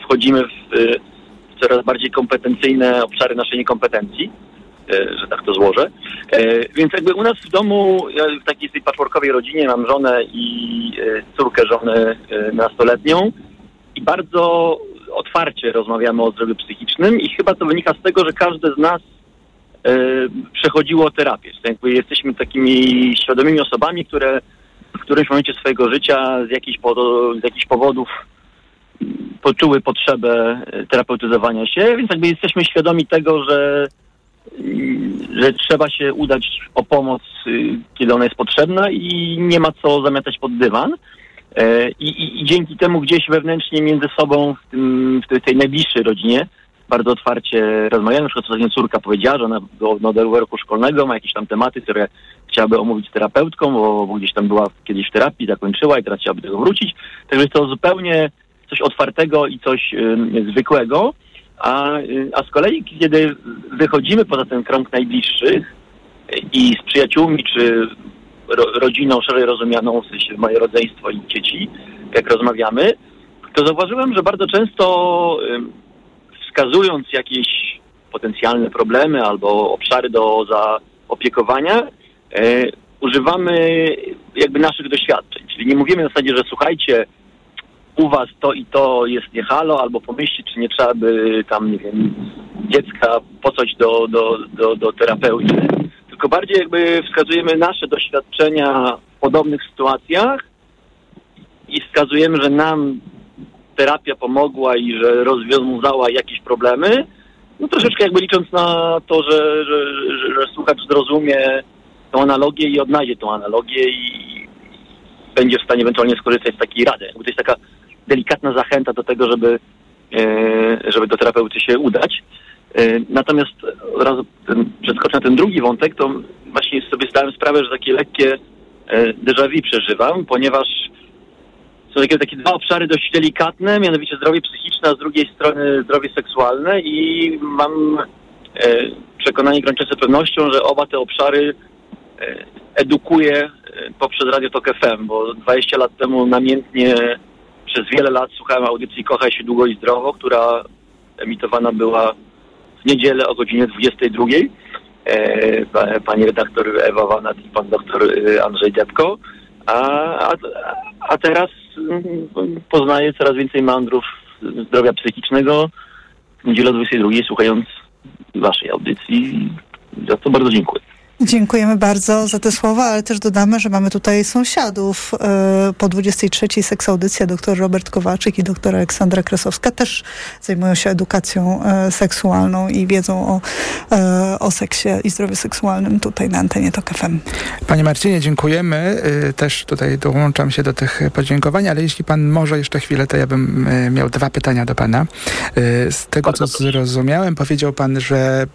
wchodzimy w coraz bardziej kompetencyjne obszary naszej niekompetencji, że tak to złożę. Więc jakby u nas w domu, ja w takiej patchworkowej rodzinie mam żonę i córkę żony nastoletnią i bardzo otwarcie rozmawiamy o zdrowiu psychicznym i chyba to wynika z tego, że każde z nas przechodziło terapię. Jakby jesteśmy takimi świadomymi osobami, które w którymś momencie swojego życia z jakichś powodów poczuły potrzebę terapeutyzowania się, więc jakby jesteśmy świadomi tego, że trzeba się udać o pomoc, kiedy ona jest potrzebna i nie ma co zamiatać pod dywan. I dzięki temu gdzieś wewnętrznie między sobą w tej najbliższej rodzinie bardzo otwarcie rozmawiamy. Na przykład ostatnio córka powiedziała, że ona do roku szkolnego ma jakieś tam tematy, które chciałaby omówić z terapeutką, bo gdzieś tam była kiedyś w terapii, zakończyła i teraz chciałaby do tego wrócić. Także jest to zupełnie coś otwartego i coś zwykłego. A z kolei, kiedy wychodzimy poza ten krąg najbliższych i z przyjaciółmi, czy rodziną szerzej rozumianą, w sensie moje rodzeństwo i dzieci, jak rozmawiamy, to zauważyłem, że bardzo często wskazując jakieś potencjalne problemy albo obszary do zaopiekowania, używamy jakby naszych doświadczeń. Czyli nie mówimy na zasadzie, że słuchajcie, u was to i to jest nie halo, albo pomyślcie, czy nie trzeba by tam, nie wiem, dziecka posłać do terapeuty. Tylko bardziej jakby wskazujemy nasze doświadczenia w podobnych sytuacjach i wskazujemy, że nam terapia pomogła i że rozwiązała jakieś problemy. No troszeczkę jakby licząc na to, że słuchacz zrozumie tą analogię i odnajdzie tą analogię i będzie w stanie ewentualnie skorzystać z takiej rady. To jest taka delikatna zachęta do tego, żeby do terapeuty się udać. Natomiast od razu przeskoczę na ten drugi wątek, to właśnie sobie zdałem sprawę, że takie lekkie déjà vu przeżywam, ponieważ są takie dwa obszary dość delikatne, mianowicie zdrowie psychiczne, a z drugiej strony zdrowie seksualne i mam przekonanie graniczące z pewnością, że oba te obszary edukuję poprzez Radio Tok FM, bo 20 lat temu namiętnie przez wiele lat słuchałem audycji Kochaj się długo i zdrowo, która emitowana była w niedzielę o godzinie 22. Pani redaktor Ewa Wanat i pan doktor Andrzej Depko. A teraz poznaję coraz więcej meandrów zdrowia psychicznego w niedzielę o 22, słuchając waszej audycji. Za to bardzo dziękuję. Dziękujemy bardzo za te słowa, ale też dodamy, że mamy tutaj sąsiadów. Po 23 Seksaudycja dr Robert Kowalczyk i dr Aleksandra Kresowska też zajmują się edukacją seksualną i wiedzą o seksie i zdrowiu seksualnym tutaj na antenie Tok FM. Panie Marcinie, dziękujemy. Też tutaj dołączam się do tych podziękowań, ale jeśli pan może jeszcze chwilę, to ja bym miał dwa pytania do pana. Z tego, co zrozumiałem, powiedział pan, że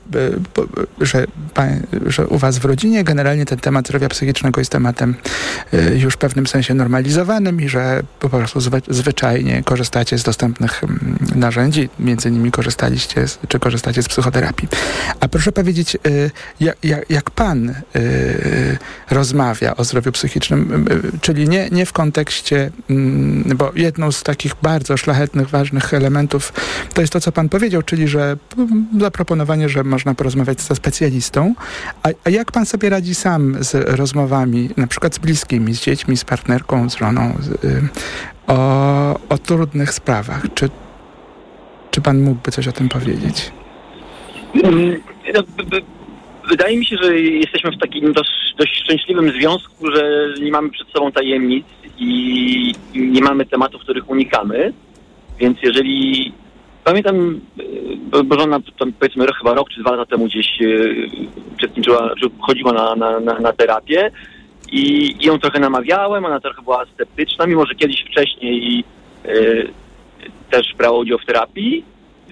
u was w rodzinie generalnie ten temat zdrowia psychicznego jest tematem już w pewnym sensie normalizowanym i że po prostu zwyczajnie korzystacie z dostępnych narzędzi, między innymi korzystacie z psychoterapii. A proszę powiedzieć, jak pan rozmawia o zdrowiu psychicznym, czyli nie w kontekście, bo jedną z takich bardzo szlachetnych, ważnych elementów to jest to, co pan powiedział, czyli że zaproponowanie, że można porozmawiać ze specjalistą, a jak pan sobie radzi sam z rozmowami, na przykład z bliskimi, z dziećmi, z partnerką, z żoną, o trudnych sprawach? Czy pan mógłby coś o tym powiedzieć? Wydaje mi się, że jesteśmy w takim dość szczęśliwym związku, że nie mamy przed sobą tajemnic i nie mamy tematów, których unikamy. Więc jeżeli... Pamiętam, bo żona tam, powiedzmy chyba rok czy 2 lata temu gdzieś uczestniczyła, czy chodziła na terapię i ją trochę namawiałem, ona trochę była sceptyczna, mimo że kiedyś wcześniej też brała udział w terapii.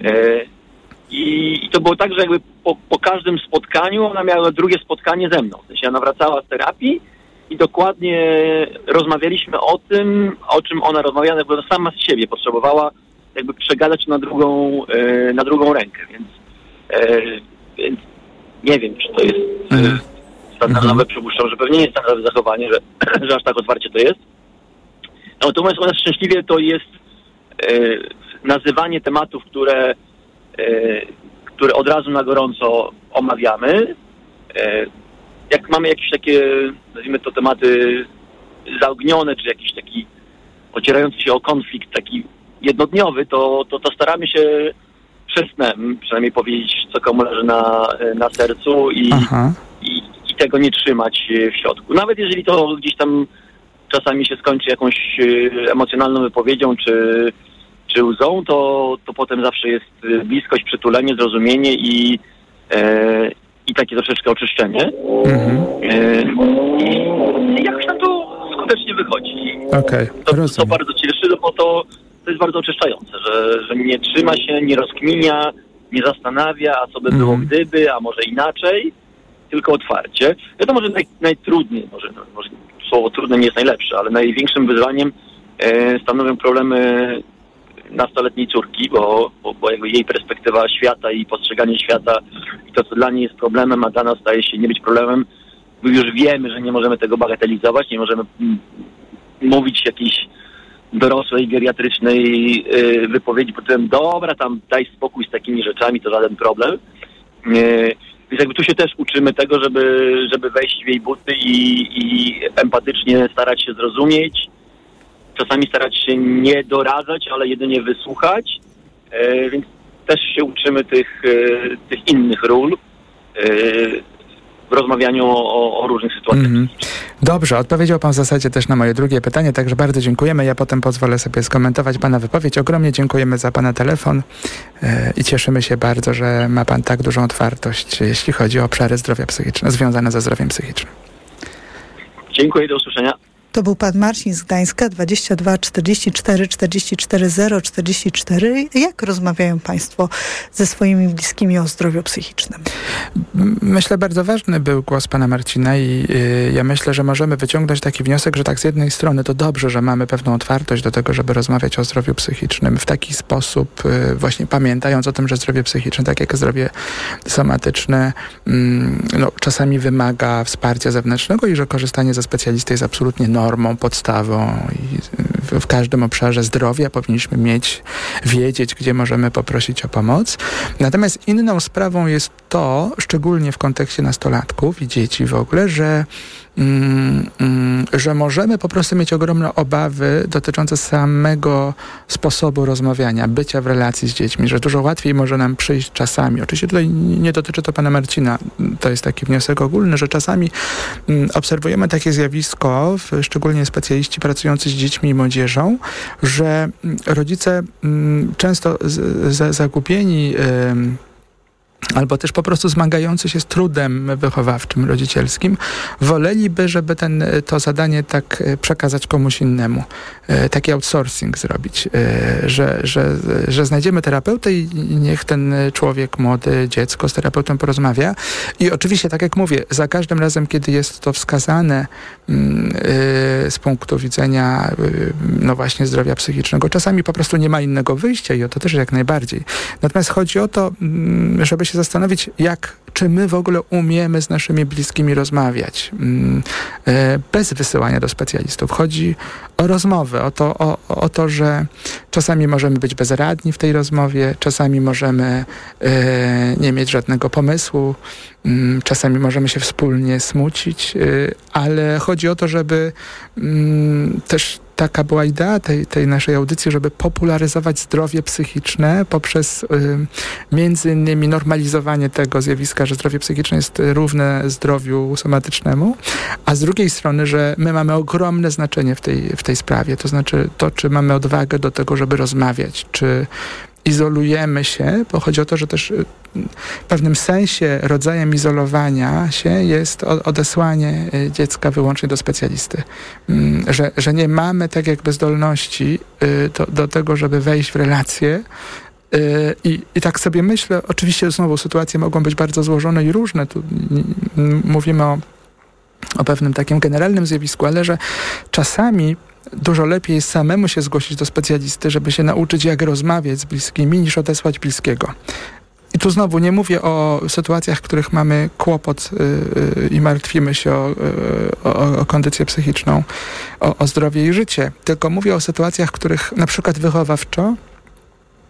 I to było tak, że jakby po każdym spotkaniu ona miała drugie spotkanie ze mną. W sensie ona wracała z terapii i dokładnie rozmawialiśmy o tym, o czym ona rozmawiała, bo sama z siebie potrzebowała jakby przegadać na drugą rękę, więc nie wiem, czy to jest standardowe, przypuszczam, że pewnie nie jest standardowe zachowanie, że aż tak otwarcie to jest. Natomiast u nas szczęśliwie to jest nazywanie tematów, które od razu na gorąco omawiamy. Jak mamy jakieś takie, nazwijmy to, tematy zaognione, czy jakiś taki ocierający się o konflikt taki jednodniowy, to staramy się przed snem przynajmniej powiedzieć, co komu leży na sercu i tego nie trzymać w środku. Nawet jeżeli to gdzieś tam czasami się skończy jakąś emocjonalną wypowiedzią czy łzą, to potem zawsze jest bliskość, przytulenie, zrozumienie i takie troszeczkę oczyszczenie. I jakoś tam to skutecznie wychodzi. To bardzo cieszy, bo to jest bardzo oczyszczające, że nie trzyma się, nie rozkminia, nie zastanawia, a co by było gdyby, a może inaczej, tylko otwarcie. Wiadomo, że najtrudniej, może słowo trudne nie jest najlepsze, ale największym wyzwaniem stanowią problemy nastoletniej córki, bo jakby jej perspektywa świata i postrzeganie świata i to, co dla niej jest problemem, a dla nas staje się nie być problemem, bo już wiemy, że nie możemy tego bagatelizować, nie możemy mówić jakiejś dorosłej, geriatrycznej wypowiedzi pod tytułem dobra, tam daj spokój z takimi rzeczami, to żaden problem. Więc jakby tu się też uczymy tego, żeby wejść w jej buty i empatycznie starać się zrozumieć, czasami starać się nie doradzać, ale jedynie wysłuchać, więc też się uczymy tych innych ról w rozmawianiu o różnych sytuacjach. Dobrze, odpowiedział pan w zasadzie też na moje drugie pytanie, także bardzo dziękujemy. Ja potem pozwolę sobie skomentować pana wypowiedź. Ogromnie dziękujemy za pana telefon i cieszymy się bardzo, że ma pan tak dużą otwartość, jeśli chodzi o obszary zdrowia psychicznego, związane ze zdrowiem psychicznym. Dziękuję, do usłyszenia. To był pan Marcin z Gdańska, 22 44 44 0 44. Jak rozmawiają państwo ze swoimi bliskimi o zdrowiu psychicznym? Myślę, bardzo ważny był głos pana Marcina i ja myślę, że możemy wyciągnąć taki wniosek, że tak z jednej strony to dobrze, że mamy pewną otwartość do tego, żeby rozmawiać o zdrowiu psychicznym w taki sposób, właśnie pamiętając o tym, że zdrowie psychiczne, tak jak zdrowie somatyczne, czasami wymaga wsparcia zewnętrznego i że korzystanie ze specjalisty jest absolutnie normą, podstawą i w każdym obszarze zdrowia powinniśmy wiedzieć, gdzie możemy poprosić o pomoc. Natomiast inną sprawą jest to, szczególnie w kontekście nastolatków i dzieci w ogóle, że możemy po prostu mieć ogromne obawy dotyczące samego sposobu rozmawiania, bycia w relacji z dziećmi, że dużo łatwiej może nam przyjść czasami. Oczywiście tutaj nie dotyczy to pana Marcina, to jest taki wniosek ogólny, że czasami obserwujemy takie zjawisko, szczególnie specjaliści pracujący z dziećmi i młodzieżą, że rodzice często zagubieni albo też po prostu zmagający się z trudem wychowawczym, rodzicielskim, woleliby, żeby to zadanie tak przekazać komuś innemu. Taki outsourcing zrobić, że znajdziemy terapeutę i niech ten człowiek, młody, dziecko z terapeutą porozmawia. I oczywiście, tak jak mówię, za każdym razem, kiedy jest to wskazane z punktu widzenia właśnie zdrowia psychicznego, czasami po prostu nie ma innego wyjścia i o to też jak najbardziej. Natomiast chodzi o to, żeby się zastanowić, czy my w ogóle umiemy z naszymi bliskimi rozmawiać bez wysyłania do specjalistów. Chodzi o rozmowę, o to, że czasami możemy być bezradni w tej rozmowie, czasami możemy nie mieć żadnego pomysłu, czasami możemy się wspólnie smucić, ale chodzi o to, żeby też taka była idea tej naszej audycji, żeby popularyzować zdrowie psychiczne poprzez między innymi normalizowanie tego zjawiska, że zdrowie psychiczne jest równe zdrowiu somatycznemu, a z drugiej strony, że my mamy ogromne znaczenie w tej sprawie. To znaczy to, czy mamy odwagę do tego, żeby rozmawiać, czy izolujemy się, bo chodzi o to, że też w pewnym sensie rodzajem izolowania się jest odesłanie dziecka wyłącznie do specjalisty. Że nie mamy tak jakby zdolności do tego, żeby wejść w relacje. I tak sobie myślę, oczywiście znowu sytuacje mogą być bardzo złożone i różne. Tu mówimy o pewnym takim generalnym zjawisku, ale że czasami dużo lepiej jest samemu się zgłosić do specjalisty, żeby się nauczyć, jak rozmawiać z bliskimi, niż odesłać bliskiego. I tu znowu nie mówię o sytuacjach, w których mamy kłopot i martwimy się o kondycję psychiczną, o zdrowie i życie, tylko mówię o sytuacjach, w których na przykład wychowawczo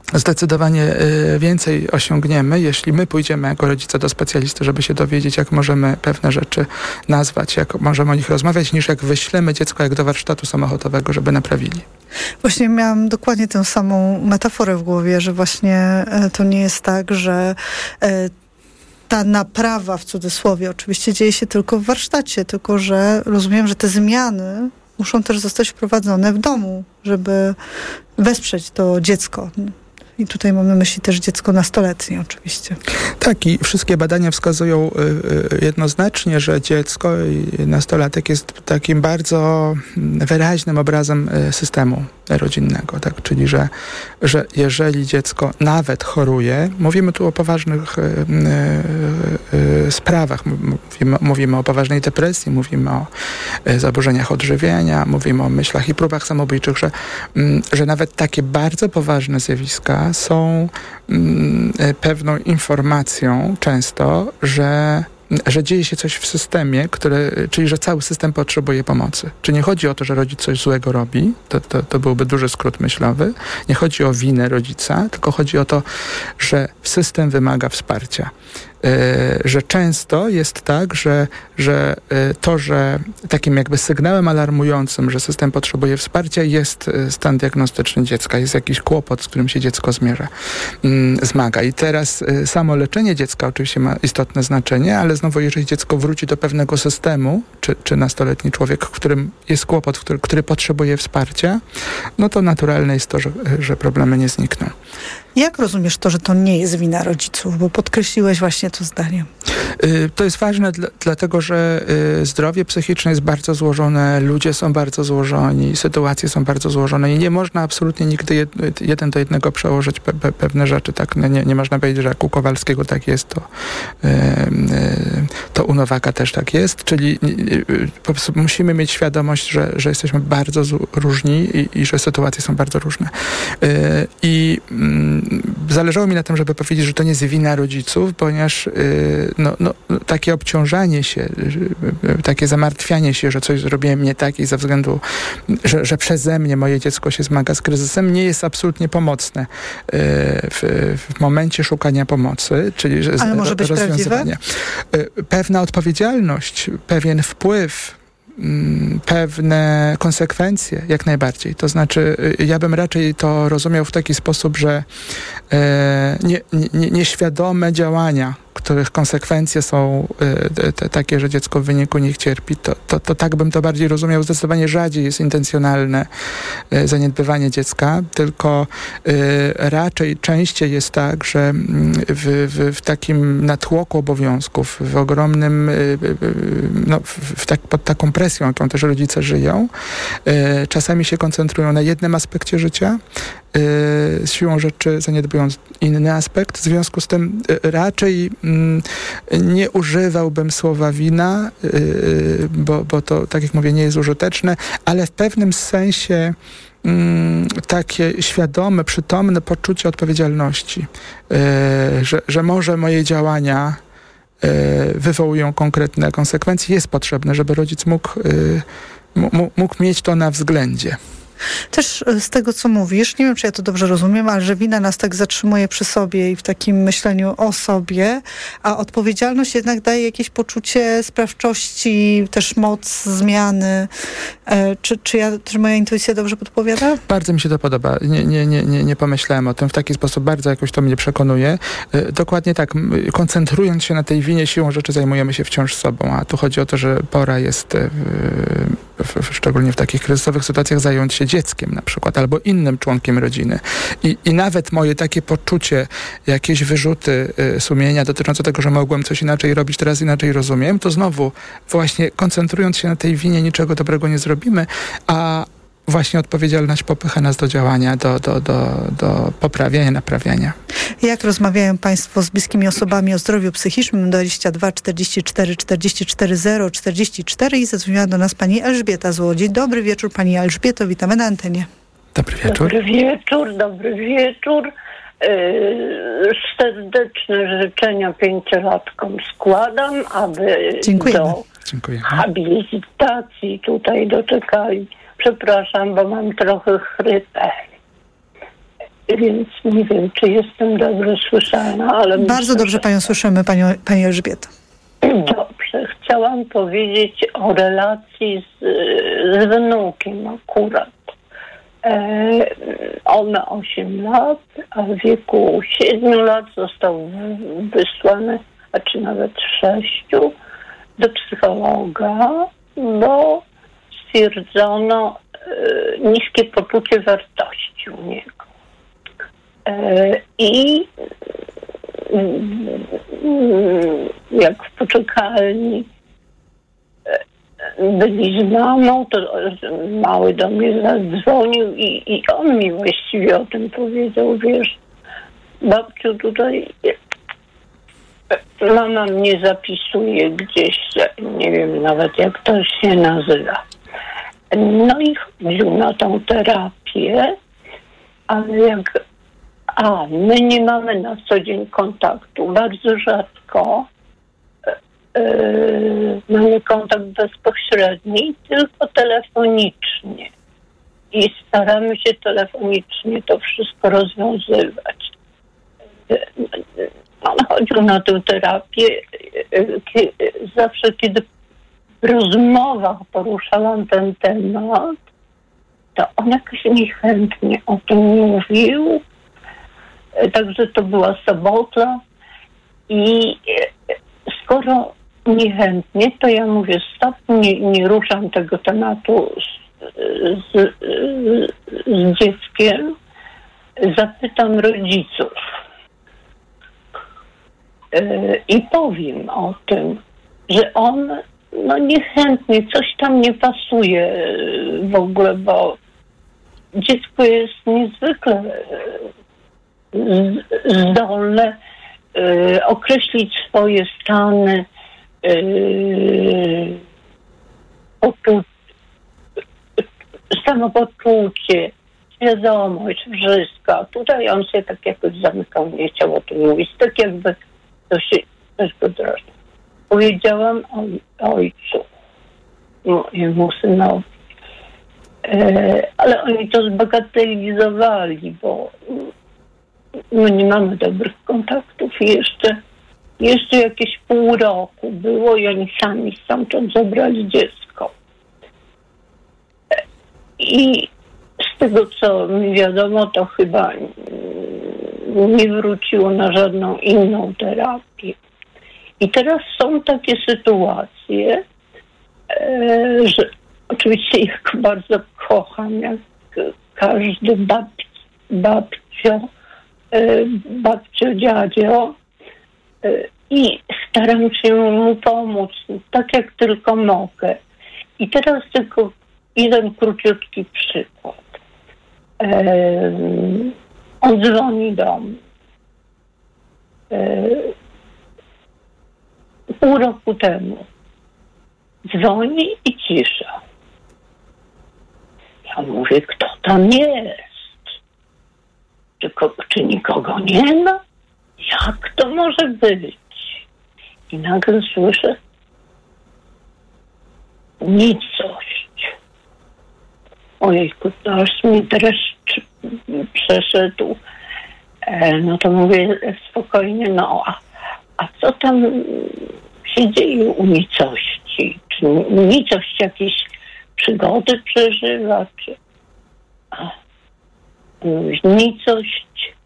zdecydowanie więcej osiągniemy, jeśli my pójdziemy jako rodzice do specjalisty, żeby się dowiedzieć, jak możemy pewne rzeczy nazwać, jak możemy o nich rozmawiać, niż jak wyślemy dziecko jak do warsztatu samochodowego, żeby naprawili. Właśnie miałam dokładnie tę samą metaforę w głowie, że właśnie to nie jest tak, że ta naprawa w cudzysłowie oczywiście dzieje się tylko w warsztacie, tylko że rozumiem, że te zmiany muszą też zostać wprowadzone w domu, żeby wesprzeć to dziecko. I tutaj mam na myśli też dziecko nastoletnie oczywiście. Tak, i wszystkie badania wskazują jednoznacznie, że dziecko i nastolatek jest takim bardzo wyraźnym obrazem systemu rodzinnego, tak? Czyli, że jeżeli dziecko nawet choruje, mówimy tu o poważnych sprawach, mówimy o poważnej depresji, mówimy o zaburzeniach odżywiania, mówimy o myślach i próbach samobójczych, że nawet takie bardzo poważne zjawiska są pewną informacją często, że dzieje się coś w systemie, czyli że cały system potrzebuje pomocy. Czy nie chodzi o to, że rodzic coś złego robi, to byłby duży skrót myślowy. Nie chodzi o winę rodzica, tylko chodzi o to, że system wymaga wsparcia. Że często jest tak, że takim jakby sygnałem alarmującym, że system potrzebuje wsparcia, jest stan diagnostyczny dziecka, jest jakiś kłopot, z którym się dziecko zmaga. I teraz samo leczenie dziecka oczywiście ma istotne znaczenie, ale znowu jeżeli dziecko wróci do pewnego systemu, czy nastoletni człowiek, w którym jest kłopot, który potrzebuje wsparcia, no to naturalne jest to, że problemy nie znikną. Jak rozumiesz to, że to nie jest wina rodziców? Bo podkreśliłeś właśnie to zdanie. To jest ważne dlatego, że zdrowie psychiczne jest bardzo złożone, ludzie są bardzo złożoni, sytuacje są bardzo złożone i nie można absolutnie nigdy jeden do jednego przełożyć pewne rzeczy. Tak? Nie można powiedzieć, że jak u Kowalskiego tak jest, to u Nowaka też tak jest. Czyli po prostu musimy mieć świadomość, że jesteśmy bardzo różni i że sytuacje są bardzo różne. Zależało mi na tym, żeby powiedzieć, że to nie jest wina rodziców, ponieważ takie obciążanie się, takie zamartwianie się, że coś zrobiłem nie tak i ze względu, że przeze mnie moje dziecko się zmaga z kryzysem, nie jest absolutnie pomocne w momencie szukania pomocy, czyli ale może być rozwiązywania. Pewna odpowiedzialność, pewien wpływ, pewne konsekwencje, jak najbardziej. To znaczy, ja bym raczej to rozumiał w taki sposób, że nieświadome działania, których konsekwencje są takie, że dziecko w wyniku nich cierpi, to tak bym to bardziej rozumiał. Zdecydowanie rzadziej jest intencjonalne zaniedbywanie dziecka, tylko raczej częściej jest tak, że w takim natłoku obowiązków, w ogromnym, pod taką presją, jaką też rodzice żyją, czasami się koncentrują na jednym aspekcie życia, siłą rzeczy zaniedbując inny aspekt. W związku z tym raczej nie używałbym słowa wina, bo to, tak jak mówię, nie jest użyteczne, ale w pewnym sensie takie świadome, przytomne poczucie odpowiedzialności, że może moje działania wywołują konkretne konsekwencje, jest potrzebne, żeby rodzic mógł mieć to na względzie. Też z tego, co mówisz, nie wiem, czy ja to dobrze rozumiem, ale że wina nas tak zatrzymuje przy sobie i w takim myśleniu o sobie, a odpowiedzialność jednak daje jakieś poczucie sprawczości, też moc zmiany. Czy moja intuicja dobrze podpowiada? Bardzo mi się to podoba. Nie pomyślałem o tym w taki sposób. Bardzo jakoś to mnie przekonuje. Dokładnie tak. Koncentrując się na tej winie, siłą rzeczy zajmujemy się wciąż sobą, a tu chodzi o to, że pora jest szczególnie w takich kryzysowych sytuacjach zająć się dzieckiem na przykład, albo innym członkiem rodziny. I nawet moje takie poczucie, jakieś wyrzuty sumienia dotyczące tego, że mogłem coś inaczej robić, teraz inaczej rozumiem, to znowu właśnie koncentrując się na tej winie niczego dobrego nie zrobimy, a właśnie odpowiedzialność popycha nas do działania, do poprawiania, naprawiania. Jak rozmawiają Państwo z bliskimi osobami o zdrowiu psychicznym? 22 44 44 0 44 i zadzwoniła do nas pani Elżbieta z Łodzi. Dobry wieczór pani Elżbieto, witamy na antenie. Dobry wieczór. Dobry wieczór. Serdeczne życzenia 5-latkom składam, aby do habilitacji tutaj doczekali. Przepraszam, bo mam trochę chrypę. Więc nie wiem, czy jestem dobrze słyszana, ale... Bardzo dobrze panią słyszymy, pani Elżbieto. Dobrze. Chciałam powiedzieć o relacji z wnukiem akurat. On ma 8 lat, a w wieku 7 lat został wysłany, a czy nawet 6, do psychologa, bo stwierdzono niskie poczucie wartości u niego. I jak w poczekalni byli z mamą, to mały do mnie zadzwonił i on mi właściwie o tym powiedział, wiesz, babciu, tutaj mama mnie zapisuje gdzieś, nie wiem nawet jak to się nazywa. No i chodził na tą terapię, ale my nie mamy na co dzień kontaktu, bardzo rzadko mamy kontakt bezpośredni, tylko telefonicznie. I staramy się telefonicznie to wszystko rozwiązywać. On chodził na tę terapię zawsze, kiedy w rozmowach poruszałam ten temat, to on jakoś niechętnie o tym mówił. Także to była sobota i skoro niechętnie, to ja mówię stop, nie ruszam tego tematu z dzieckiem. Zapytam rodziców i powiem o tym, że on niechętnie, coś tam nie pasuje w ogóle, bo dziecko jest niezwykle zdolne określić swoje stany, samopoczucie, świadomość, wszystko. Tutaj on się tak jakoś zamykał, nie chciał o tym mówić. Tak jakby coś go drażni. Powiedziałam ojcu, mojemu synowi. Ale oni to zbagatelizowali, bo nie mamy dobrych kontaktów i jeszcze jakieś pół roku było i oni sami stamtąd zabrali dziecko. I z tego, co mi wiadomo, to chyba nie wróciło na żadną inną terapię. I teraz są takie sytuacje, że oczywiście ja go bardzo kocham, jak każdy babcio, dziadzio, i staram się mu pomóc, tak jak tylko mogę. I teraz tylko jeden króciutki przykład. On dzwoni do mnie. Pół roku temu. Dzwoni i cisza. Ja mówię, kto tam jest? Czy nikogo nie ma? Jak to może być? I nagle słyszę nicość. Ojejku, to aż mi dreszcz przeszedł. No to mówię spokojnie, a co tam się dzieje u nicości? Czy nicość jakieś przygody przeżywa? Czy... Nicość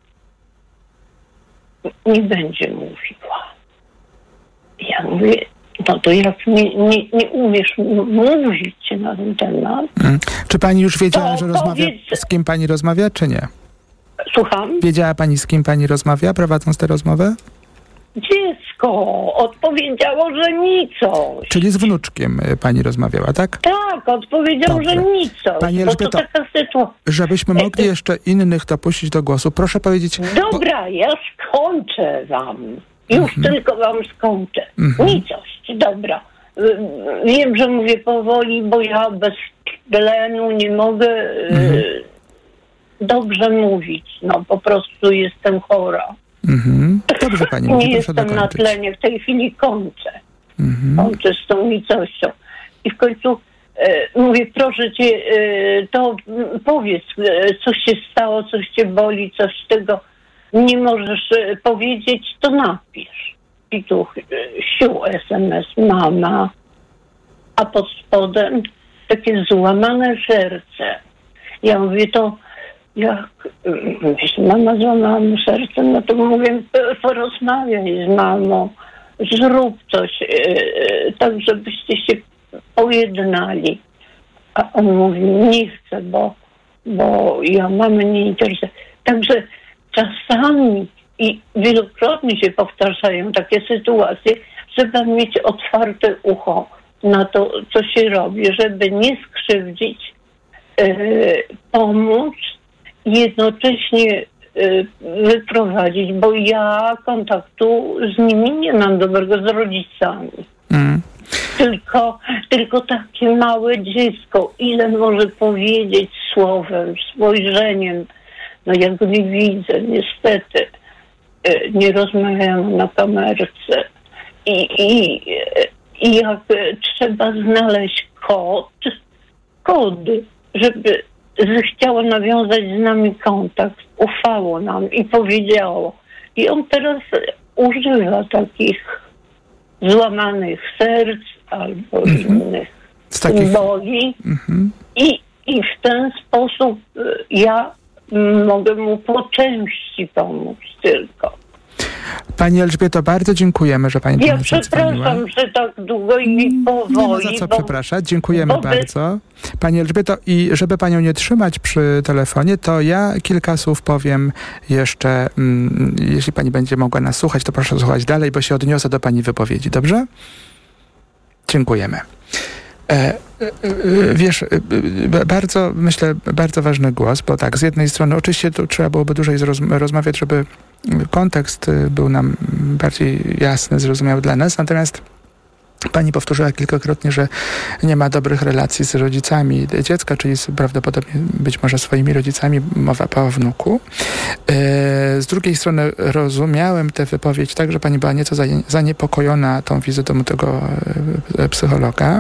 nie będzie mówiła. Ja mówię, no to jak nie umiesz mówić na ten temat... Czy pani już wiedziała, że rozmawia, z kim pani rozmawia, czy nie? Słucham? Wiedziała pani, z kim pani rozmawia, prowadząc tę rozmowę? Dziecko odpowiedziało, że nicość. Czyli z wnuczkiem pani rozmawiała, tak? Tak, odpowiedział, dobrze, że nicość. Pani Elżbieto, żebyśmy mogli jeszcze innych dopuścić do głosu, proszę powiedzieć... Dobra, ja skończę wam. Już tylko wam skończę. Nicość, dobra. Wiem, że mówię powoli, bo ja bez tlenu nie mogę dobrze mówić. No po prostu jestem chora. Dobrze pani mówi, nie jestem dokończyć. Na tlenie, w tej chwili kończę. Kończę z tą nicością. I w końcu mówię, proszę cię, to powiedz, coś się stało, coś cię boli, coś tego nie możesz powiedzieć, to napisz. I tu SMS, mama, a pod spodem takie złamane serce. Ja mówię, to jak mama złamała mu serce, no to mówię, porozmawiaj z mamą, zrób coś, tak żebyście się pojednali. A on mówi, nie chcę, bo ja mamy nie interesuje. Także czasami i wielokrotnie się powtarzają takie sytuacje, żeby mieć otwarte ucho na to, co się robi, żeby nie skrzywdzić, pomóc i jednocześnie wyprowadzić, bo ja kontaktu z nimi nie mam dobrego, z rodzicami. Tylko takie małe dziecko, ile może powiedzieć słowem, spojrzeniem. No ja go nie widzę, niestety. Nie rozmawiam na kamerce. I jak trzeba znaleźć kody, żeby zechciało nawiązać z nami kontakt, ufało nam i powiedziało. I on teraz używa takich złamanych serc albo innych symboli. I w ten sposób ja mogę mu po części pomóc tylko. Pani Elżbieto, bardzo dziękujemy, że pani Ja przepraszam, że tak długo i powoli. Nie ma za co przepraszać. Dziękujemy bardzo. Pani Elżbieto, i żeby panią nie trzymać przy telefonie, to ja kilka słów powiem jeszcze. Jeśli pani będzie mogła nas słuchać, to proszę słuchać dalej, bo się odniosę do pani wypowiedzi. Dobrze? Dziękujemy. Wiesz, bardzo ważny głos, bo tak, z jednej strony oczywiście tu trzeba byłoby dłużej rozmawiać, żeby kontekst był nam bardziej jasny, zrozumiały dla nas, natomiast pani powtórzyła kilkakrotnie, że nie ma dobrych relacji z rodzicami dziecka, czyli prawdopodobnie być może swoimi rodzicami, mowa po wnuku. Z drugiej strony rozumiałem tę wypowiedź tak, że pani była nieco zaniepokojona tą wizytą tego psychologa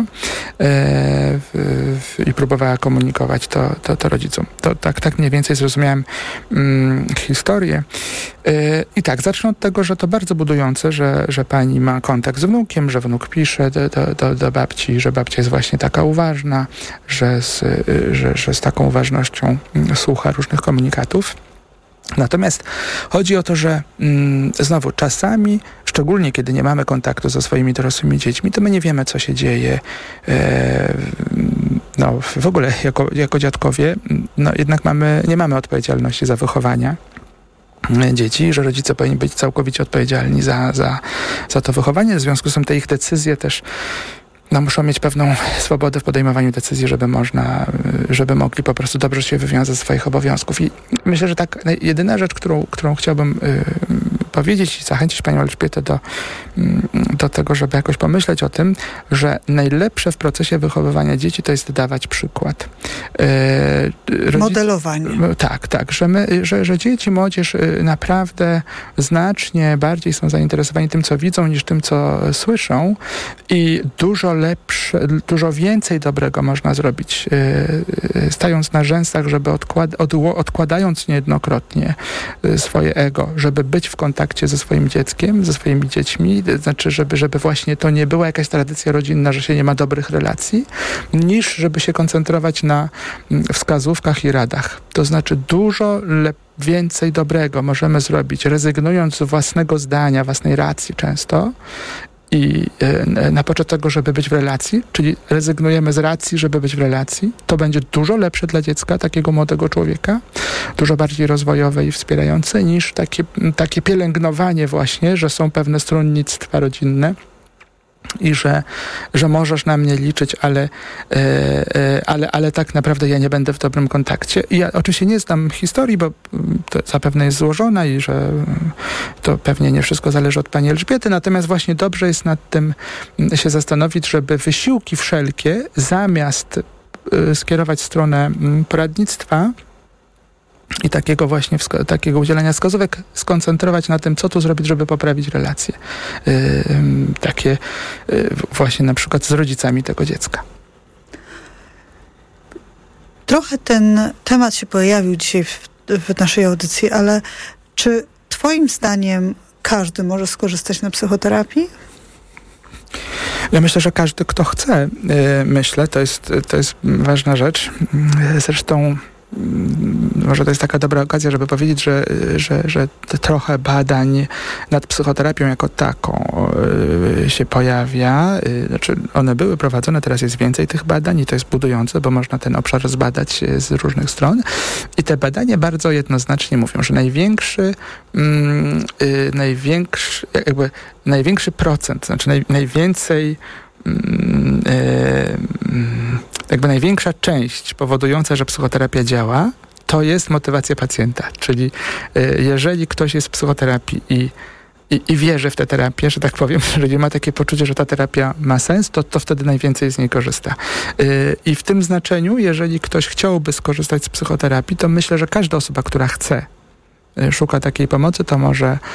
i próbowała komunikować to rodzicom. To tak mniej więcej zrozumiałem historię. I tak, zacznę od tego, że to bardzo budujące, że pani ma kontakt z wnukiem, że wnuk pisze do babci, że babcia jest właśnie taka uważna, że z taką uważnością słucha różnych komunikatów. Natomiast chodzi o to, że znowu czasami, szczególnie kiedy nie mamy kontaktu ze swoimi dorosłymi dziećmi, to my nie wiemy, co się dzieje. W ogóle jako dziadkowie, jednak nie mamy odpowiedzialności za wychowania dzieci, że rodzice powinni być całkowicie odpowiedzialni za to wychowanie. W związku z tym te ich decyzje też muszą mieć pewną swobodę w podejmowaniu decyzji, żeby mogli po prostu dobrze się wywiązać ze swoich obowiązków. I myślę, że tak jedyna rzecz, którą chciałbym powiedzieć i zachęcić panią Elżbietę do tego, żeby jakoś pomyśleć o tym, że najlepsze w procesie wychowywania dzieci to jest dawać przykład. Modelowanie. Tak, że dzieci, młodzież naprawdę znacznie bardziej są zainteresowani tym, co widzą, niż tym, co słyszą i dużo więcej dobrego można zrobić, stając na rzęsach, żeby odkładając niejednokrotnie swoje ego, żeby być w kontakcie ze swoim dzieckiem, ze swoimi dziećmi, znaczy, żeby właśnie to nie była jakaś tradycja rodzinna, że się nie ma dobrych relacji, niż żeby się koncentrować na wskazówkach i radach. To znaczy dużo więcej dobrego możemy zrobić, rezygnując z własnego zdania, własnej racji często, i na poczet tego, żeby być w relacji, czyli rezygnujemy z racji, żeby być w relacji, to będzie dużo lepsze dla dziecka, takiego młodego człowieka, dużo bardziej rozwojowe i wspierające, niż takie pielęgnowanie właśnie, że są pewne stronnictwa rodzinne i że możesz na mnie liczyć, ale tak naprawdę ja nie będę w dobrym kontakcie. I ja oczywiście nie znam historii, bo to zapewne jest złożona i że to pewnie nie wszystko zależy od pani Elżbiety, natomiast właśnie dobrze jest nad tym się zastanowić, żeby wysiłki wszelkie zamiast skierować w stronę poradnictwa i takiego udzielania wskazówek skoncentrować na tym, co tu zrobić, żeby poprawić relacje. Takie właśnie na przykład z rodzicami tego dziecka. Trochę ten temat się pojawił dzisiaj w naszej audycji, ale czy twoim zdaniem każdy może skorzystać na psychoterapii? Ja myślę, że każdy, kto chce, to jest ważna rzecz. Zresztą może to jest taka dobra okazja, żeby powiedzieć, że trochę badań nad psychoterapią jako taką się pojawia. Znaczy one były prowadzone, teraz jest więcej tych badań i to jest budujące, bo można ten obszar zbadać z różnych stron. I te badania bardzo jednoznacznie mówią, że największy procent, znaczy najwięcej największa część powodująca, że psychoterapia działa, to jest motywacja pacjenta. Czyli jeżeli ktoś jest w psychoterapii i wierzy w tę terapię, że tak powiem, jeżeli ma takie poczucie, że ta terapia ma sens, to wtedy najwięcej z niej korzysta. I w tym znaczeniu, jeżeli ktoś chciałby skorzystać z psychoterapii, to myślę, że każda osoba, która szuka takiej pomocy, to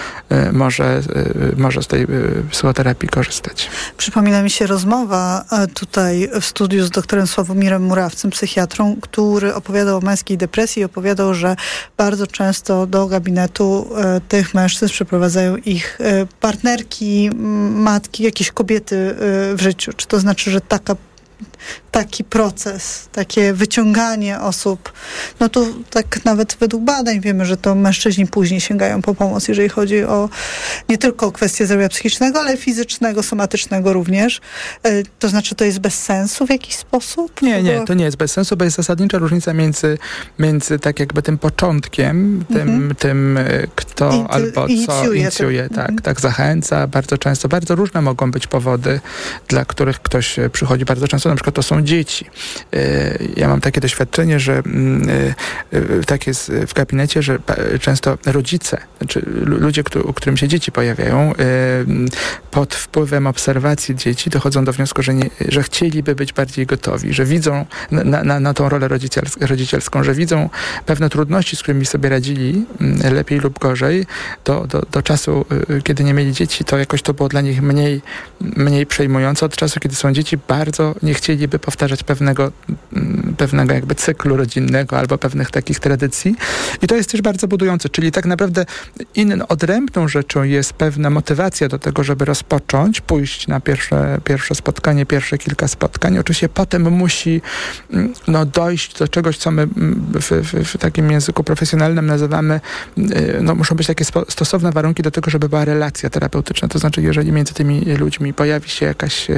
może z tej psychoterapii korzystać. Przypomina mi się rozmowa tutaj w studiu z doktorem Sławomirem Murawcem, psychiatrą, który opowiadał o męskiej depresji i opowiadał, że bardzo często do gabinetu tych mężczyzn przyprowadzają ich partnerki, matki, jakieś kobiety w życiu. Czy to znaczy, że taki proces, takie wyciąganie osób, no tu tak nawet według badań wiemy, że to mężczyźni później sięgają po pomoc, jeżeli chodzi o nie tylko o kwestie zdrowia psychicznego, ale fizycznego, somatycznego również. To znaczy, to jest bez sensu w jakiś sposób? Nie, to nie jest bez sensu, bo jest zasadnicza różnica między tak jakby tym początkiem, tym kto albo co inicjuje, tak, zachęca. Bardzo często, bardzo różne mogą być powody, dla których ktoś przychodzi. Bardzo często na przykład to są dzieci. Ja mam takie doświadczenie, że tak jest w gabinecie, że często rodzice, znaczy ludzie, którym się dzieci pojawiają, pod wpływem obserwacji dzieci dochodzą do wniosku, że chcieliby być bardziej gotowi, że widzą na tą rolę rodzicielską, że widzą pewne trudności, z którymi sobie radzili lepiej lub gorzej do czasu, kiedy nie mieli dzieci, to jakoś to było dla nich mniej przejmujące. Od czasu, kiedy są dzieci, bardzo nie chcieliby powtarzać pewnego jakby cyklu rodzinnego albo pewnych takich tradycji. I to jest też bardzo budujące. Czyli tak naprawdę odrębną rzeczą jest pewna motywacja do tego, żeby rozpocząć, pójść na pierwsze spotkanie, pierwsze kilka spotkań. Oczywiście potem musi dojść do czegoś, co my w takim języku profesjonalnym nazywamy, muszą być takie stosowne warunki do tego, żeby była relacja terapeutyczna. To znaczy, jeżeli między tymi ludźmi pojawi się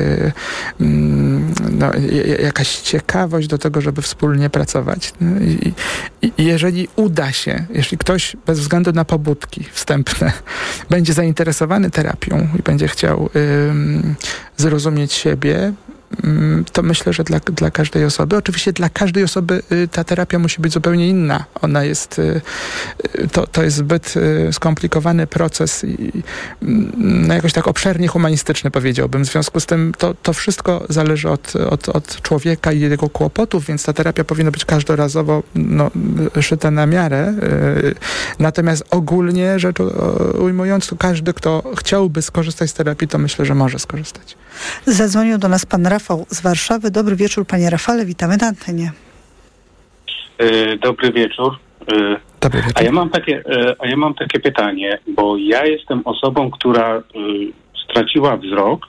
jakaś ciekawość do tego, żeby wspólnie pracować. I jeżeli uda się, jeśli ktoś bez względu na pobudki wstępne będzie zainteresowany terapią i będzie chciał zrozumieć siebie, to myślę, że dla każdej osoby. Oczywiście dla każdej osoby ta terapia musi być zupełnie inna. Ona jest, to jest zbyt skomplikowany proces i jakoś tak obszernie humanistyczny, powiedziałbym. W związku z tym to wszystko zależy od człowieka i jego kłopotów, więc ta terapia powinna być każdorazowo szyta na miarę. Natomiast ogólnie rzecz ujmując, to każdy, kto chciałby skorzystać z terapii, to myślę, że może skorzystać. Zadzwonił do nas pan Rafał z Warszawy. Dobry wieczór, panie Rafale, witamy na antenie. Dobry wieczór. Dobry wieczór. A ja mam takie pytanie, bo ja jestem osobą, która straciła wzrok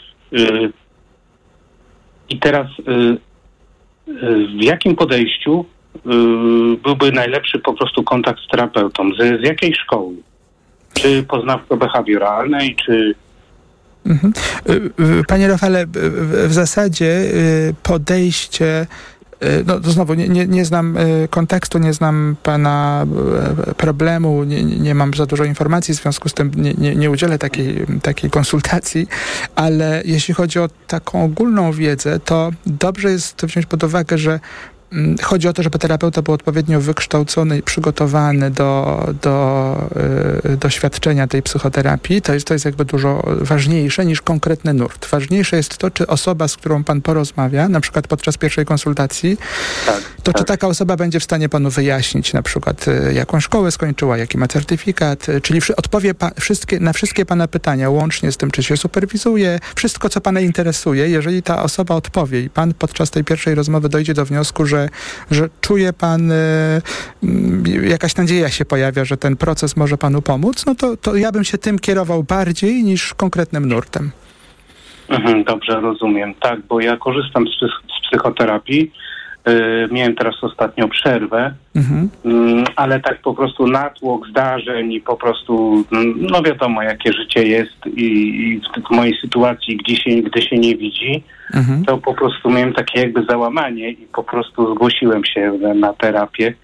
i teraz w jakim podejściu byłby najlepszy po prostu kontakt z terapeutą? Z jakiej szkoły? Czy poznawczo-behawioralnej, czy... Panie Rafale, w zasadzie podejście, to znowu nie znam kontekstu, nie znam pana problemu, nie mam za dużo informacji, w związku z tym nie udzielę takiej konsultacji, ale jeśli chodzi o taką ogólną wiedzę, to dobrze jest wziąć pod uwagę, że chodzi o to, żeby terapeuta był odpowiednio wykształcony i przygotowany do doświadczenia tej psychoterapii. To jest jakby dużo ważniejsze niż konkretny nurt. Ważniejsze jest to, czy osoba, z którą pan porozmawia, na przykład podczas pierwszej konsultacji, czy taka osoba będzie w stanie panu wyjaśnić na przykład, jaką szkołę skończyła, jaki ma certyfikat, czyli odpowie na wszystkie pana pytania, łącznie z tym, czy się superwizuje, wszystko, co pana interesuje. Jeżeli ta osoba odpowie i pan podczas tej pierwszej rozmowy dojdzie do wniosku, że że czuje pan, jakaś nadzieja się pojawia, że ten proces może panu pomóc, no to ja bym się tym kierował bardziej niż konkretnym nurtem. Dobrze, rozumiem. Tak, bo ja korzystam z psychoterapii. Miałem teraz ostatnio przerwę, ale tak po prostu natłok zdarzeń i po prostu, no wiadomo jakie życie jest i w mojej sytuacji, gdy się nie widzi, to po prostu miałem takie jakby załamanie i po prostu zgłosiłem się na terapię.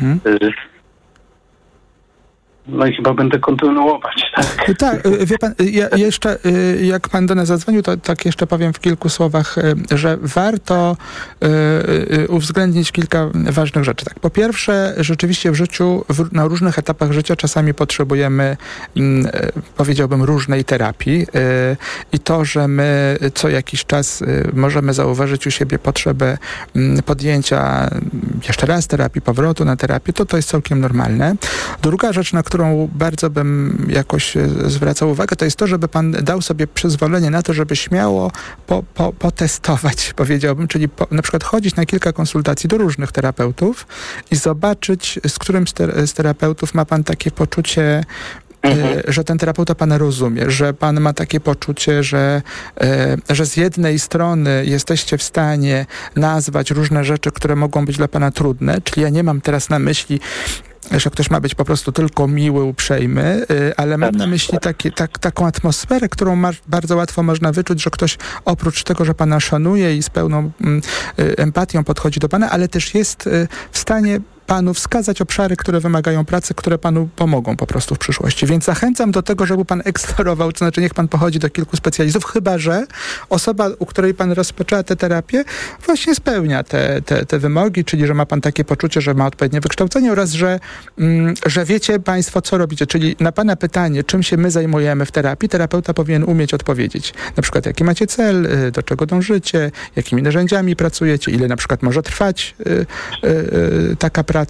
No i chyba będę kontynuować, tak? Tak, wie pan, ja jeszcze, jak pan do nas zadzwonił, to tak jeszcze powiem w kilku słowach, że warto uwzględnić kilka ważnych rzeczy. Tak, po pierwsze, rzeczywiście w życiu, na różnych etapach życia czasami potrzebujemy, powiedziałbym, różnej terapii i to, że my co jakiś czas możemy zauważyć u siebie potrzebę podjęcia jeszcze raz terapii, powrotu na terapię, to jest całkiem normalne. Druga rzecz, na którą bardzo bym jakoś zwracał uwagę, to jest to, żeby pan dał sobie przyzwolenie na to, żeby śmiało potestować, powiedziałbym, czyli na przykład chodzić na kilka konsultacji do różnych terapeutów i zobaczyć, z którym z terapeutów ma pan takie poczucie, że ten terapeuta pana rozumie, że pan ma takie poczucie, że z jednej strony jesteście w stanie nazwać różne rzeczy, które mogą być dla pana trudne, czyli ja nie mam teraz na myśli, że ktoś ma być po prostu tylko miły, uprzejmy, ale mam na myśli taką atmosferę, którą bardzo łatwo można wyczuć, że ktoś oprócz tego, że pana szanuje i z pełną empatią podchodzi do pana, ale też jest w stanie panu wskazać obszary, które wymagają pracy, które panu pomogą po prostu w przyszłości. Więc zachęcam do tego, żeby pan eksplorował, to znaczy niech pan pochodzi do kilku specjalistów, chyba że osoba, u której pan rozpoczęła tę terapię, właśnie spełnia te wymogi, czyli że ma pan takie poczucie, że ma odpowiednie wykształcenie oraz, że wiecie państwo, co robicie. Czyli na pana pytanie, czym się my zajmujemy w terapii, terapeuta powinien umieć odpowiedzieć. Na przykład, jaki macie cel, do czego dążycie, jakimi narzędziami pracujecie, ile na przykład może trwać taka praca.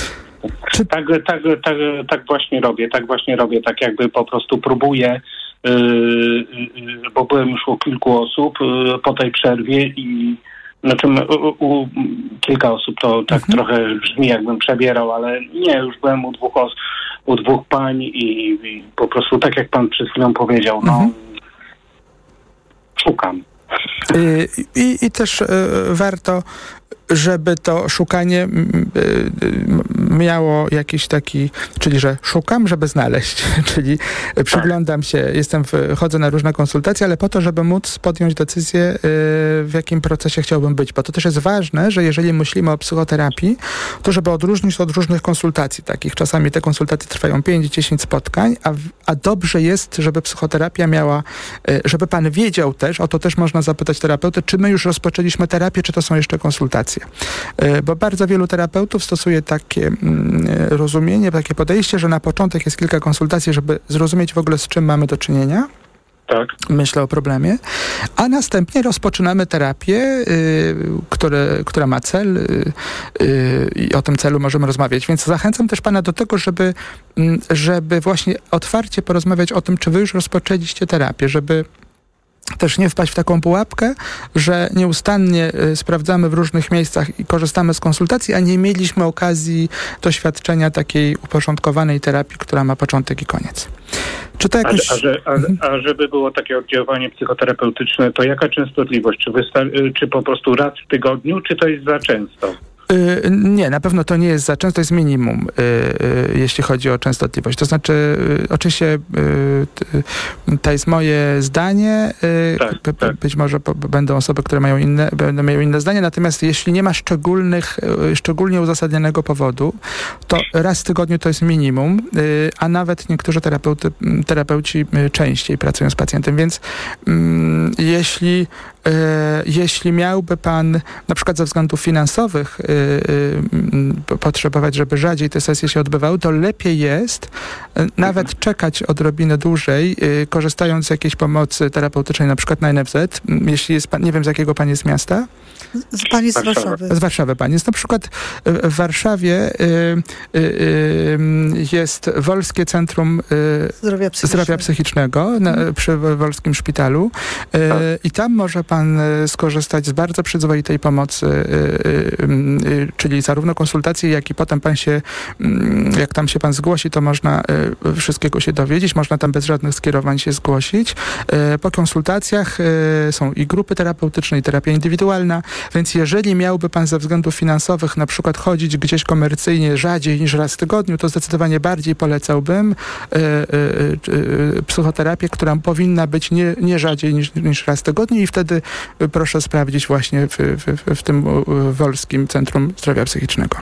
Tak właśnie robię, tak jakby po prostu próbuję, bo byłem już u kilku osób po tej przerwie i kilka osób to tak trochę brzmi, jakbym przebierał, ale nie, już byłem u dwóch pań i po prostu tak jak pan przed chwilą powiedział, szukam. I też warto, żeby to szukanie miało jakiś taki, czyli że szukam, żeby znaleźć, czyli przyglądam się, chodzę na różne konsultacje, ale po to, żeby móc podjąć decyzję, w jakim procesie chciałbym być. Bo to też jest ważne, że jeżeli myślimy o psychoterapii, to żeby odróżnić od różnych konsultacji takich. Czasami te konsultacje trwają 5-10 spotkań, a dobrze jest, żeby psychoterapia miała, żeby pan wiedział też, o to też można zapytać terapeutę, czy my już rozpoczęliśmy terapię, czy to są jeszcze konsultacje. Bo bardzo wielu terapeutów stosuje takie rozumienie, takie podejście, że na początek jest kilka konsultacji, żeby zrozumieć w ogóle, z czym mamy do czynienia. Tak. Myślę o problemie. A następnie rozpoczynamy terapię, która ma cel i o tym celu możemy rozmawiać. Więc zachęcam też pana do tego, żeby właśnie otwarcie porozmawiać o tym, czy wy już rozpoczęliście terapię, żeby też nie wpaść w taką pułapkę, że nieustannie sprawdzamy w różnych miejscach i korzystamy z konsultacji, a nie mieliśmy okazji doświadczenia takiej uporządkowanej terapii, która ma początek i koniec. Czy to jakoś... A żeby było takie oddziaływanie psychoterapeutyczne, to jaka częstotliwość? Czy po prostu raz w tygodniu, czy to jest za często? Nie, na pewno to nie jest za często, to jest minimum, jeśli chodzi o częstotliwość. To znaczy, oczywiście to jest moje zdanie, być może będą osoby, które będą miały inne zdanie, natomiast jeśli nie ma szczególnie uzasadnionego powodu, to raz w tygodniu to jest minimum, a nawet niektórzy terapeuci częściej pracują z pacjentem, więc jeśli miałby pan na przykład ze względów finansowych potrzebować, żeby rzadziej te sesje się odbywały, to lepiej jest nawet czekać odrobinę dłużej, korzystając z jakiejś pomocy terapeutycznej, na przykład na NFZ. Jeśli jest pan, nie wiem, z jakiego pan jest miasta? Pani z Warszawy. Z Warszawy pani. Jest na przykład w Warszawie jest Wolskie Centrum Zdrowia Psychicznego przy Wolskim Szpitalu i tam może pan skorzystać z bardzo przyzwoitej pomocy, czyli zarówno konsultacji, jak i potem jak tam się pan zgłosi, to można wszystkiego się dowiedzieć, można tam bez żadnych skierowań się zgłosić. Po konsultacjach są i grupy terapeutyczne, i terapia indywidualna, więc jeżeli miałby pan ze względów finansowych na przykład chodzić gdzieś komercyjnie rzadziej niż raz w tygodniu, to zdecydowanie bardziej polecałbym psychoterapię, która powinna być nie rzadziej niż raz w tygodniu i wtedy proszę sprawdzić właśnie w tym Wolskim Centrum Zdrowia Psychicznego.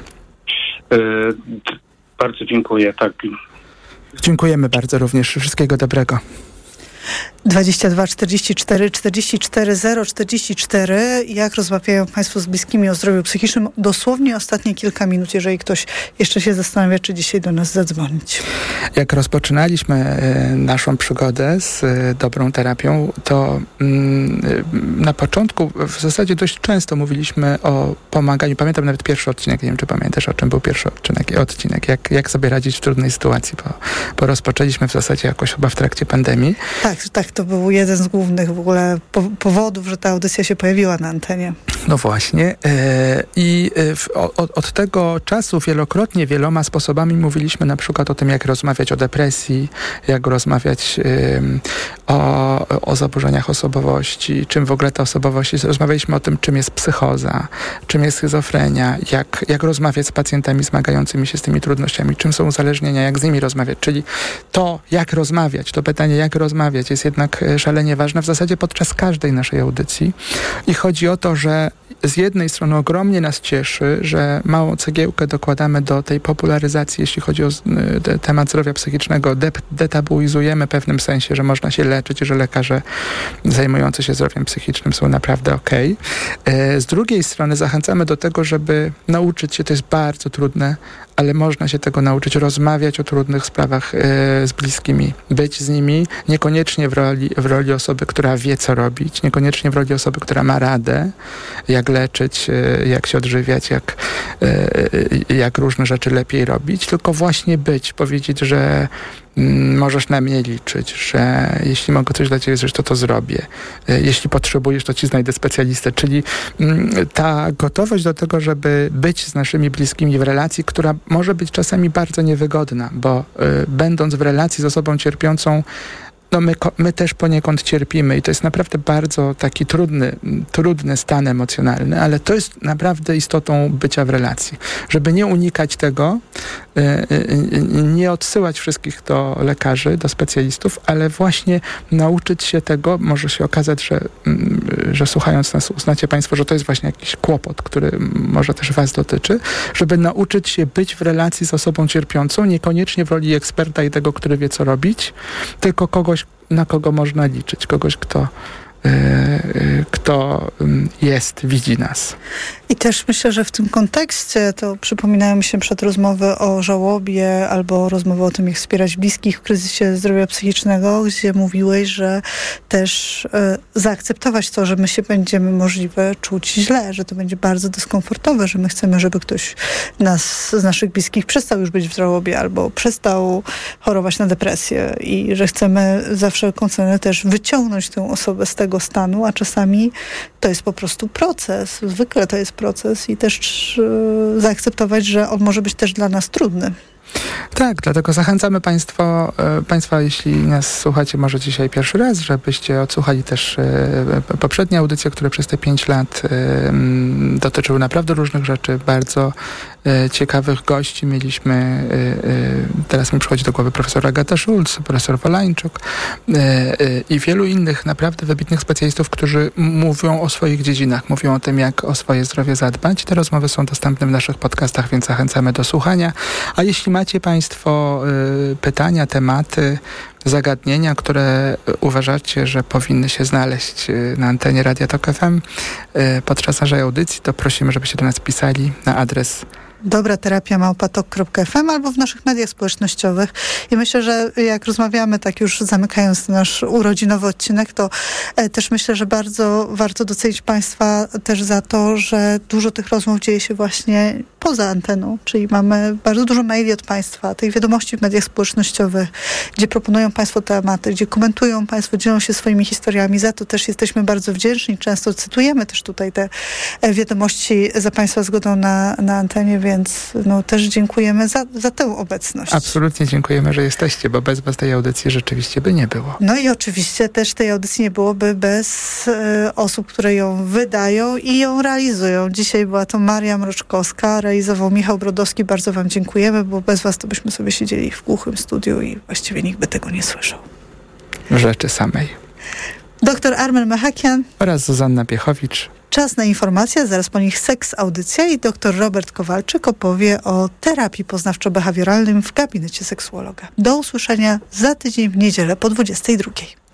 Bardzo dziękuję. Tak. Dziękujemy bardzo również. Wszystkiego dobrego. 22 44 44 044. Jak rozmawiają Państwo z bliskimi o zdrowiu psychicznym? Dosłownie ostatnie kilka minut, jeżeli ktoś jeszcze się zastanawia, czy dzisiaj do nas zadzwonić. Jak rozpoczynaliśmy naszą przygodę z dobrą terapią, to na początku w zasadzie dość często mówiliśmy o pomaganiu. Pamiętam nawet pierwszy odcinek, nie wiem, czy pamiętasz, o czym był pierwszy odcinek, jak sobie radzić w trudnej sytuacji, bo rozpoczęliśmy w zasadzie jakoś chyba w trakcie pandemii. Tak, to był jeden z głównych w ogóle powodów, że ta audycja się pojawiła na antenie. No właśnie. Od tego czasu wielokrotnie, wieloma sposobami mówiliśmy na przykład o tym, jak rozmawiać o depresji, jak rozmawiać o zaburzeniach osobowości, czym w ogóle ta osobowość jest. Rozmawialiśmy o tym, czym jest psychoza, czym jest schizofrenia, jak rozmawiać z pacjentami zmagającymi się z tymi trudnościami, czym są uzależnienia, jak z nimi rozmawiać. Czyli to, jak rozmawiać, to pytanie, jak rozmawiać, jest jednak szalenie ważne w zasadzie podczas każdej naszej audycji. I chodzi o to, że z jednej strony ogromnie nas cieszy, że małą cegiełkę dokładamy do tej popularyzacji, jeśli chodzi o temat zdrowia psychicznego. Detabuizujemy w pewnym sensie, że można się leczyć, że lekarze zajmujący się zdrowiem psychicznym są naprawdę okej. Z drugiej strony zachęcamy do tego, żeby nauczyć się, to jest bardzo trudne, ale można się tego nauczyć, rozmawiać o trudnych sprawach z bliskimi, być z nimi, niekoniecznie w roli osoby, która wie, co robić, niekoniecznie w roli osoby, która ma radę, jak leczyć, jak się odżywiać, jak różne rzeczy lepiej robić, tylko właśnie być, powiedzieć, że możesz na mnie liczyć, że jeśli mogę coś dla ciebie zrobić, to zrobię. Jeśli potrzebujesz, to ci znajdę specjalistę. Czyli ta gotowość do tego, żeby być z naszymi bliskimi w relacji, która może być czasami bardzo niewygodna, bo będąc w relacji z osobą cierpiącą, no my też poniekąd cierpimy i to jest naprawdę bardzo taki trudny stan emocjonalny, ale to jest naprawdę istotą bycia w relacji. Żeby nie unikać tego, nie odsyłać wszystkich do lekarzy, do specjalistów, ale właśnie nauczyć się tego, może się okazać, że słuchając nas uznacie Państwo, że to jest właśnie jakiś kłopot, który może też Was dotyczy, żeby nauczyć się być w relacji z osobą cierpiącą, niekoniecznie w roli eksperta i tego, który wie, co robić, tylko kogoś, na kogo można liczyć, kogoś, kto widzi nas. I też myślę, że w tym kontekście to przypominają mi się przed rozmowy o żałobie albo rozmowy o tym, jak wspierać bliskich w kryzysie zdrowia psychicznego, gdzie mówiłeś, że też zaakceptować to, że my się będziemy możliwe czuć źle, że to będzie bardzo dyskomfortowe, że my chcemy, żeby ktoś z naszych bliskich przestał już być w żałobie albo przestał chorować na depresję i że chcemy za wszelką cenę też wyciągnąć tę osobę z tego stanu, a czasami to jest po prostu proces. Zwykle to jest proces i też zaakceptować, że on może być też dla nas trudny. Tak, dlatego zachęcamy Państwa, jeśli nas słuchacie może dzisiaj pierwszy raz, żebyście odsłuchali też poprzednie audycje, które przez te 5 lat dotyczyły naprawdę różnych rzeczy, bardzo ciekawych gości. Mieliśmy, teraz mi przychodzi do głowy profesor Agata Schulz, profesor Wolańczuk i wielu innych naprawdę wybitnych specjalistów, którzy mówią o swoich dziedzinach, mówią o tym, jak o swoje zdrowie zadbać. Te rozmowy są dostępne w naszych podcastach, więc zachęcamy do słuchania. A jeśli macie Państwo pytania, tematy, zagadnienia, które uważacie, że powinny się znaleźć na antenie Radia Tok FM podczas naszej audycji, to prosimy, żebyście do nas pisali na adres dobraterapia@tok.fm albo w naszych mediach społecznościowych. I myślę, że jak rozmawiamy, tak już zamykając nasz urodzinowy odcinek, to też myślę, że bardzo warto docenić Państwa też za to, że dużo tych rozmów dzieje się właśnie poza anteną, czyli mamy bardzo dużo maili od Państwa, tych wiadomości w mediach społecznościowych, gdzie proponują Państwo tematy, gdzie komentują Państwo, dzielą się swoimi historiami. Za to też jesteśmy bardzo wdzięczni. Często cytujemy też tutaj te wiadomości za Państwa zgodą na antenie, więc też dziękujemy za tę obecność. Absolutnie dziękujemy, że jesteście, bo bez Was tej audycji rzeczywiście by nie było. No i oczywiście też tej audycji nie byłoby bez osób, które ją wydają i ją realizują. Dzisiaj była to Maria Mroczkowska, realizował Michał Brodowski. Bardzo Wam dziękujemy, bo bez Was to byśmy sobie siedzieli w głuchym studiu i właściwie nikt by tego nie słyszał. Rzeczy samej. Dr Armen Mechakian Oraz Zuzanna Piechowicz. Czas na informacje, zaraz po nich Seks Audycja i dr Robert Kowalczyk opowie o terapii poznawczo-behawioralnym w gabinecie seksuologa. Do usłyszenia za tydzień w niedzielę po 22:00.